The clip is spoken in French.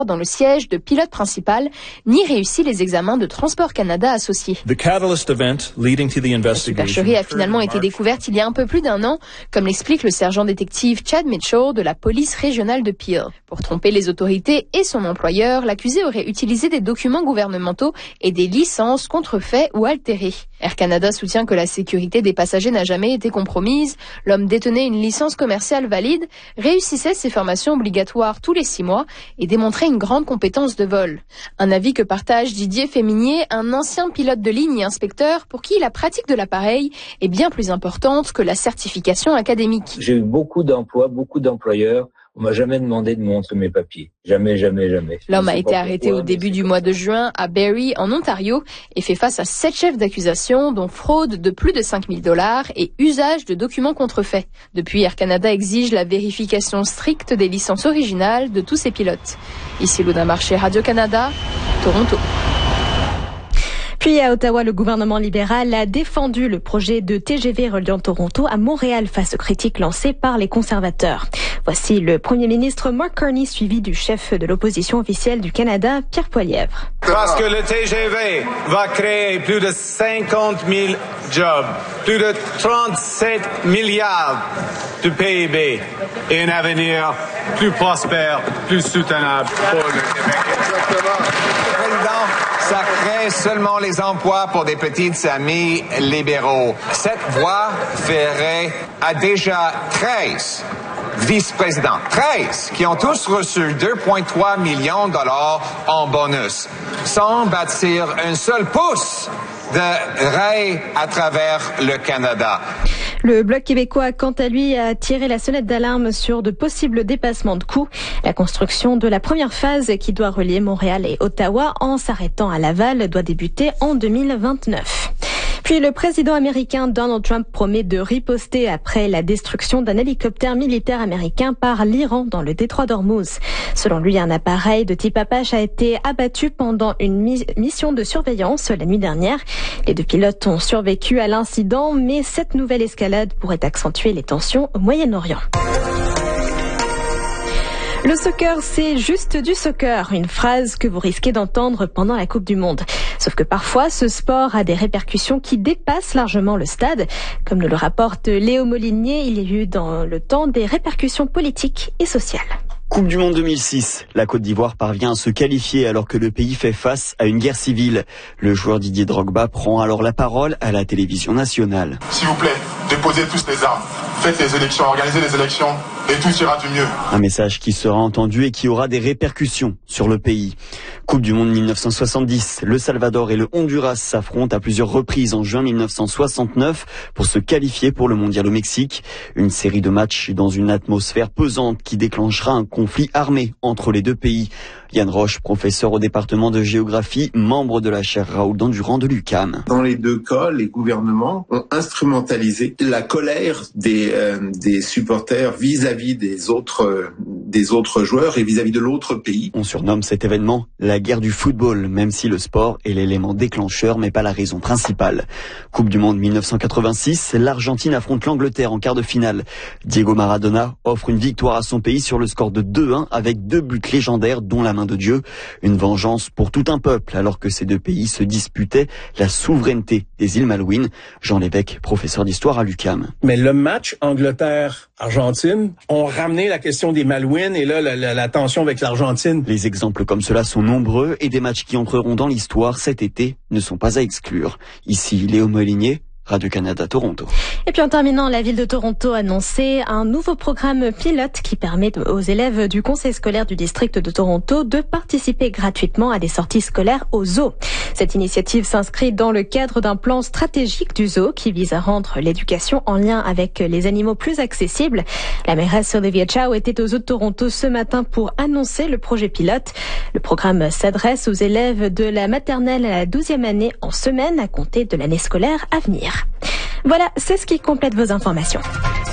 dans le siège de pilote principal, ni réussi les examens de Transport Canada associés. La supercherie a finalement été découverte il y a un peu plus d'un an, comme l'explique le sergent détective Chad Mitchell de la police régionale de Peel. Pour tromper les autorités et son employeur, l'accusé aurait utilisé des documents gouvernementaux et des licences contrefaits ou altérées. Air Canada soutient que la sécurité des passagers n'a jamais été compromise. L'homme détenait une licence commerciale valide, réussissait ses formations obligatoires tous les 6 mois et démontrait une grande compétence de vol. Un avis que partage Didier Féminier, un ancien pilote de ligne et inspecteur pour qui la pratique de l'appareil est bien plus importante que la certification académique. J'ai eu beaucoup d'emplois, beaucoup d'employeurs. On m'a jamais demandé de montrer mes papiers. Jamais. L'homme a été arrêté au début du mois de juin à Barrie, en Ontario, et fait face à 7 chefs d'accusation, dont fraude de plus de 5 000 $ et usage de documents contrefaits. Depuis, Air Canada exige la vérification stricte des licences originales de tous ses pilotes. Ici Luna Marché, Radio-Canada, Toronto. Puis à Ottawa, le gouvernement libéral a défendu le projet de TGV reliant Toronto à Montréal face aux critiques lancées par les conservateurs. Voici le premier ministre Mark Carney suivi du chef de l'opposition officielle du Canada, Pierre Poilievre. Parce que le TGV va créer plus de 50 000 jobs, plus de 37 milliards de PIB et un avenir plus prospère, plus soutenable pour le Québec. Ça crée seulement les emplois pour des petites amies libéraux. Cette voie ferait à déjà 13 vice-présidents, 13, qui ont tous reçu 2,3 millions de dollars en bonus, sans bâtir un seul pouce de rail à travers le Canada. Le Bloc québécois, quant à lui, a tiré la sonnette d'alarme sur de possibles dépassements de coûts. La construction de la première phase qui doit relier Montréal et Ottawa en s'arrêtant à Laval doit débuter en 2029. Puis le président américain Donald Trump promet de riposter après la destruction d'un hélicoptère militaire américain par l'Iran dans le détroit d'Ormuz. Selon lui, un appareil de type Apache a été abattu pendant une mission de surveillance la nuit dernière. Les 2 pilotes ont survécu à l'incident, mais cette nouvelle escalade pourrait accentuer les tensions au Moyen-Orient. Le soccer, c'est juste du soccer, une phrase que vous risquez d'entendre pendant la Coupe du Monde. Sauf que parfois, ce sport a des répercussions qui dépassent largement le stade. Comme nous le rapporte Léo Molinier, il y a eu dans le temps des répercussions politiques et sociales. Coupe du Monde 2006. La Côte d'Ivoire parvient à se qualifier alors que le pays fait face à une guerre civile. Le joueur Didier Drogba prend alors la parole à la télévision nationale. S'il vous plaît, déposez tous les armes. Faites les élections, organisez les élections et tout ira du mieux. Un message qui sera entendu et qui aura des répercussions sur le pays. Coupe du Monde 1970, le Salvador et le Honduras s'affrontent à plusieurs reprises en juin 1969 pour se qualifier pour le mondial au Mexique. Une série de matchs dans une atmosphère pesante qui déclenchera un conflit armé entre les 2 pays. Yann Roche, professeur au département de géographie, membre de la chaire Raoul Dandurand de l'UQAM. Dans les 2 cas, les gouvernements ont instrumentalisé la colère des supporters vis-à-vis des autres joueurs et vis-à-vis de l'autre pays. On surnomme cet événement la guerre du football, même si le sport est l'élément déclencheur mais pas la raison principale. Coupe du Monde 1986, l'Argentine affronte l'Angleterre en quart de finale. Diego Maradona offre une victoire à son pays sur le score de 2-1 avec 2 buts légendaires dont la main de Dieu. Une vengeance pour tout un peuple alors que ces 2 pays se disputaient la souveraineté des îles Malouines. Jean Lévesque, professeur d'histoire à l'UQAM. Mais le match Angleterre-Argentine ont ramené la question des Malouines et là la tension avec l'Argentine. Les exemples comme cela sont nombreux et des matchs qui entreront dans l'histoire cet été ne sont pas à exclure. Ici Léo Molinier, Radio-Canada, Toronto. Et puis en terminant, la ville de Toronto a annoncé un nouveau programme pilote qui permet aux élèves du conseil scolaire du district de Toronto de participer gratuitement à des sorties scolaires au zoo. Cette initiative s'inscrit dans le cadre d'un plan stratégique du zoo qui vise à rendre l'éducation en lien avec les animaux plus accessible. La mairesse Olivia Chow était au zoo de Toronto ce matin pour annoncer le projet pilote. Le programme s'adresse aux élèves de la maternelle à la 12e année en semaine à compter de l'année scolaire à venir. Voilà, c'est ce qui complète vos informations.